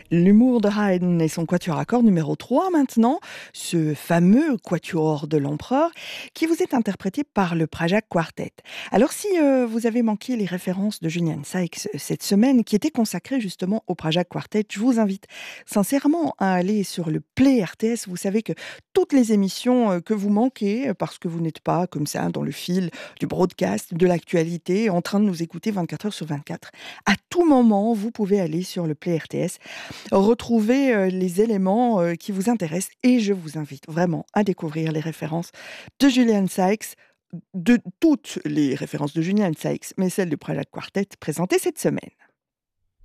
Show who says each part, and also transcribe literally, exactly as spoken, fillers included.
Speaker 1: L'humour de Haydn et son quatuor à cordes numéro trois maintenant, ce fameux quatuor de l'empereur qui vous est interprété par le Prajak Quartet. Alors si euh, vous avez manqué les références de Julian Sykes euh, cette semaine qui était consacrée justement au Prajak Quartet, je vous invite sincèrement à aller sur le Play R T S. Vous savez que toutes les émissions euh, que vous manquez euh, parce que vous n'êtes pas comme ça dans le fil du broadcast, de l'actualité, en train de nous écouter vingt-quatre heures sur vingt-quatre, à tout moment, vous pouvez aller sur le Play R T S retrouver euh, les éléments euh, qui vous intéressent et je vous invite vraiment à découvrir les références de Julian Sykes, de toutes les références de Julian Sykes, mais celles du Prajak Quartet présentées cette semaine.